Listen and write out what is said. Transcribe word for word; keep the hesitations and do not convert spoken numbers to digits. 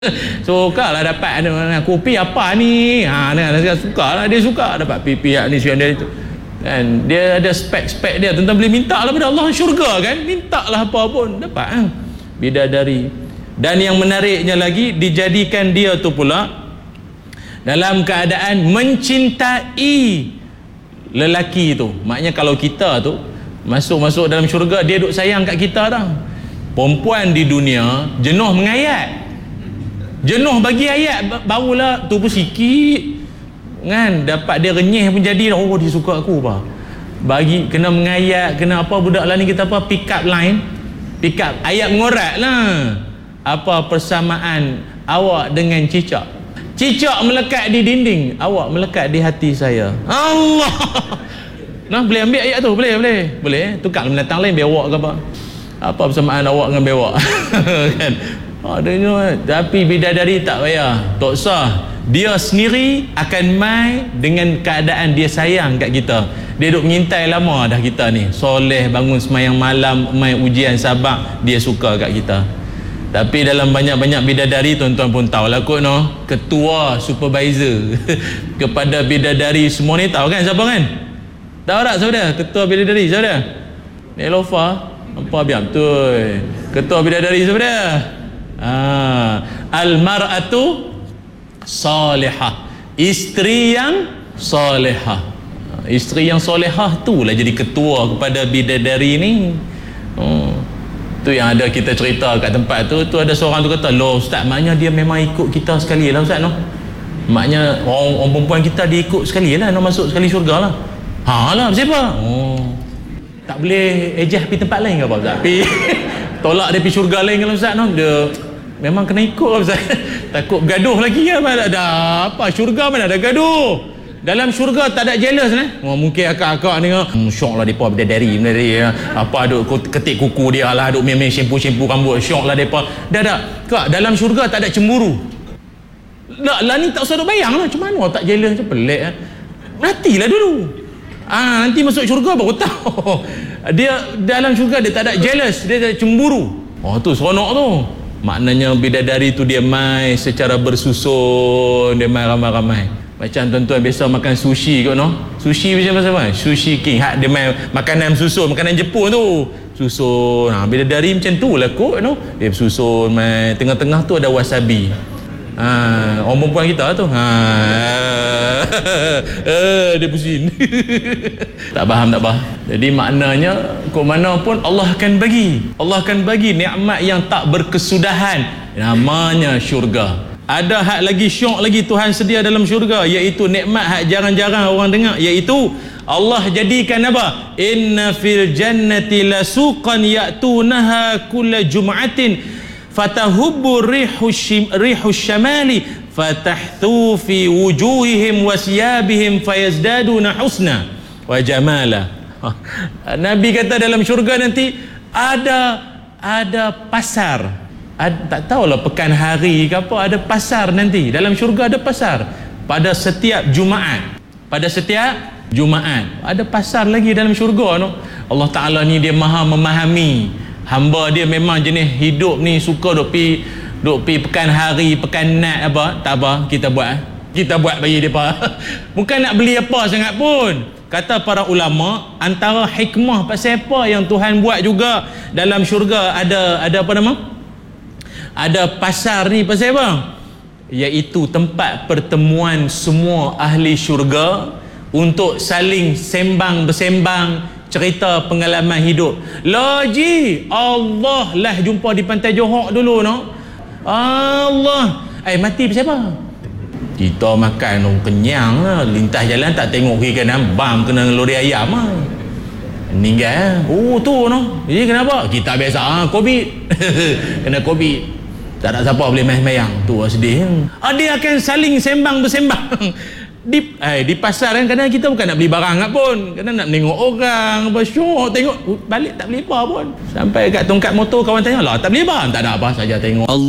Suka lah dapat kopi apa ni, ha, dia suka lah, dia suka dapat pipi ni siang dia itu kan, dia ada spek-spek dia, tuan-tuan boleh minta lah pada Allah syurga kan, minta lah apa pun dapat ha? Bidadari. Dan yang menariknya lagi, dijadikan dia tu pula dalam keadaan mencintai lelaki tu. Maknanya kalau kita tu masuk-masuk dalam syurga, dia duk sayang kat kita dah. Perempuan di dunia jenuh mengayat, jenuh bagi ayat, barulah tu pun sikit kan, dapat dia renyih pun jadi dah, oh dia suka aku apa, bagi kena mengayat, kena apa, budak lah ni kita apa, pick up line, pick up ayat mengorat lah. Apa persamaan awak dengan cicak? Cicak melekat di dinding, awak melekat di hati saya. Allah. Nah, boleh ambil ayat tu? Boleh, boleh. Boleh, tukar binatang lain bewak ke apa? Apa persamaan awak dengan bewak? Kan? Adanya, tapi bidadari tak payah, tak sah. Dia sendiri akan mai dengan keadaan dia sayang kat kita. Dia duk mengintai lama dah kita ni, soleh, bangun semayang malam, mai ujian sabak, dia suka kat kita. Tapi dalam banyak-banyak bidadari, tuan-tuan pun tahu lah kot no, ketua supervisor kepada bidadari semua ni, tahu kan siapa kan? Tahu tak saudara? Ketua bidadari saudara? Nelofa apa biar betul. Ketua bidadari saudara? Ah, al-mar'atu salihah, isteri yang salihah. Isteri yang salihah tu lah jadi ketua kepada bidadari ni. Oh, tu yang ada kita cerita kat tempat tu, tu ada seorang tu kata, loh ustaz, maknanya dia memang ikut kita sekali lah ustaz no. Maknanya orang, orang perempuan kita dia ikut sekali lah, nak masuk sekali syurga lah. Ha lah, siapa? Oh, tak boleh ejah pergi tempat lain ke apa ustaz? Pergi tolak dia pergi syurga lain kalau ustaz no. Dia memang kena ikut lah ustaz. Takut gaduh lagi ya, mana ada apa syurga, mana ada gaduh. Dalam syurga tak ada jealous eh? Oh, mungkin akak-akak ni hmm, syok lah mereka bidadari bidadari ya. Apa duk ketik kuku dia lah, duk main-main shampoo-shampoo rambut, syok lah mereka. Dah tak kak, dalam syurga tak ada cemburu. Tak lah, ni tak usah duk bayang lah, macam mana tak jealous tu, pelik eh? Matilah dulu, ah, nanti masuk syurga baru tahu. Dia dalam syurga dia tak ada jealous, dia tak ada cemburu. Oh tu seronok tu. Maknanya bidadari tu dia mai secara bersusun, dia mai ramai-ramai. Macam tuan-tuan biasa makan sushi kot no. Sushi macam apa? Sushi king. Hak dia main makanan susun, makanan Jepun tu. Susun. Ha, bidadari macam tu lah kot no. Dia susun main. Tengah-tengah tu ada wasabi. Ha, orang perempuan kita tu. Ha. Eh, dia pusing. Tak faham, tak faham. Jadi maknanya kok mana pun Allah akan bagi. Allah akan bagi nikmat yang tak berkesudahan. Namanya syurga. Ada hak lagi syok lagi Tuhan sedia dalam syurga, iaitu nikmat hak jarang-jarang orang dengar, iaitu Allah jadikan apa? Inna fil jannati lasuqan ya'tunaha kulla jum'atin fatahubbu rihu rihu syamali fatahthu fi wujuhihim wa siyabihim fayazdaduna husna wa jamala. Nabi kata dalam syurga nanti ada ada pasar. Ad, tak tahulah pekan hari ke apa, ada pasar nanti dalam syurga, ada pasar pada setiap Jumaat, pada setiap Jumaat ada pasar lagi dalam syurga no. Allah Ta'ala ni dia maha memahami hamba dia, memang jenis hidup ni suka duk pi duk pi pekan hari, pekan nat apa, tak apa, kita buat kita buat bagi dia apa. Bukan nak beli apa sangat pun. Kata para ulama, antara hikmah pasal apa yang Tuhan buat juga dalam syurga, ada ada apa nama, ada pasar ni pasal apa? Iaitu tempat pertemuan semua ahli syurga untuk saling sembang bersembang, cerita pengalaman hidup. Laji Allah lah jumpa di pantai Johor dulu no. Allah, eh mati pasal apa? Kita makan oh, kenyang lah, lintas jalan tak tengok kiri kanan, bam kena lori ayam lah, meninggal. Oh tu no. Jadi kenapa? Kita biasa ah, COVID. Kena COVID. Tak ada siapa boleh main-mayang. Tu sedih. Ah, dia akan saling sembang bersembang. Di eh, di pasar kan kadang kita bukan nak beli barang pun. Kadang nak tengok orang, apa syok tengok, balik tak beli apa pun. Sampai kat tongkat motor kawan tanya, "Lah, tak beli barang?" Tak ada apa saja tengok. Allah